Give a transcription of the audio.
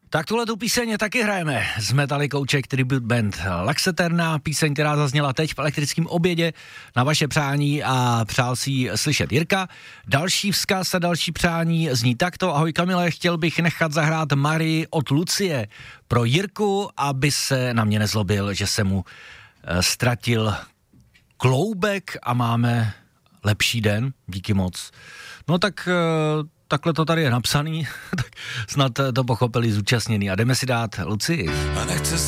Tak tuhle tu píseň taky hrajeme z Metallicouček tribute band Laxeterna, píseň, která zazněla teď v elektrickém obědě na vaše přání a přál si ji slyšet Jirka. Další vzkaz a další přání zní takto. Ahoj Kamile, chtěl bych nechat zahrát Marii od Lucie pro Jirku, aby se na mě nezlobil, že se mu ztratil kloubek a máme lepší den, díky moc. No tak takhle to tady je napsaný, tak snad to pochopili zúčastněný a jdeme si dát Lucii. A nechce